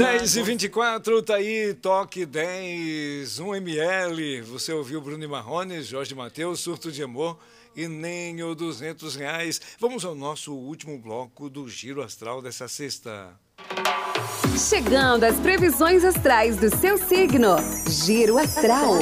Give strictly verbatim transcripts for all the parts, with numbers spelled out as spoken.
dez e vinte e quatro, tá aí, toque dez, um mililitros. Você ouviu Bruno e Marrone, Jorge Mateus, Surto de Amor e nem o duzentos reais. Vamos ao nosso último bloco do Giro Astral dessa sexta. Chegando às previsões astrais do seu signo. Giro Astral.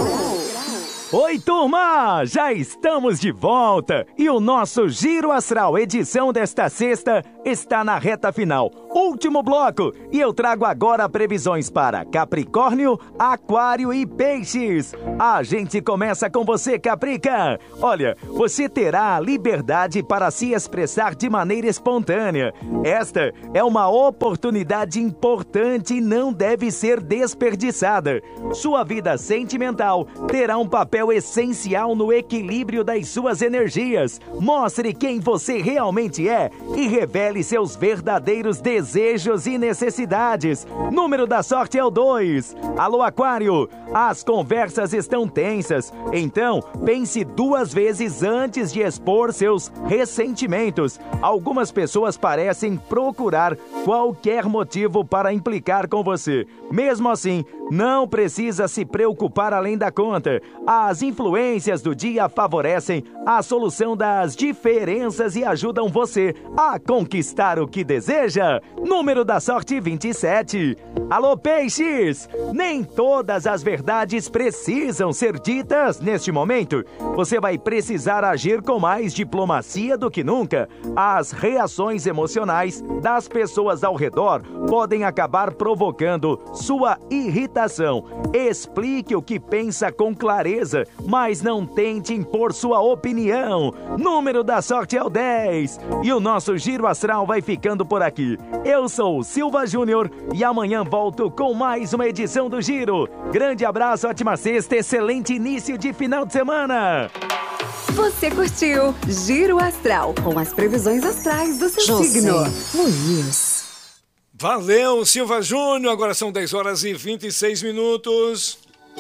Oi, turma! Já estamos de volta e o nosso Giro Astral, edição desta sexta, está na reta final. Último bloco e eu trago agora previsões para Capricórnio, Aquário e Peixes. A gente começa com você, Caprica. Olha, você terá a liberdade para se expressar de maneira espontânea. Esta é uma oportunidade importante e não deve ser desperdiçada. Sua vida sentimental terá um papel essencial no equilíbrio das suas energias. Mostre quem você realmente é e revele seus verdadeiros desejos e necessidades. Número da sorte é o dois. Alô, Aquário, as conversas estão tensas, então pense duas vezes antes de expor seus ressentimentos. Algumas pessoas parecem procurar qualquer motivo para implicar com você. Mesmo assim, não precisa se preocupar além da conta. As influências do dia favorecem a solução das diferenças e ajudam você a conquistar o que deseja. Número da sorte vinte e sete. Alô, Peixes! Nem todas as verdades precisam ser ditas neste momento. Você vai precisar agir com mais diplomacia do que nunca. As reações emocionais das pessoas ao redor podem acabar provocando sua irritação. Explique o que pensa com clareza, mas não tente impor sua opinião. Número da sorte é o dez. E o nosso Giro Astral vai ficando por aqui. Eu sou o Silva Júnior e amanhã volto com mais uma edição do Giro. Grande abraço, ótima sexta, excelente início de final de semana. Você curtiu Giro Astral com as previsões astrais do seu José signo. Luiz. Valeu, Silva Júnior. Agora são dez horas e vinte e seis minutos.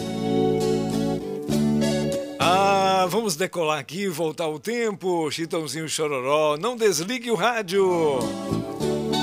Ah, vamos decolar aqui, voltar o tempo. Chitãozinho Chororó, não desligue o rádio.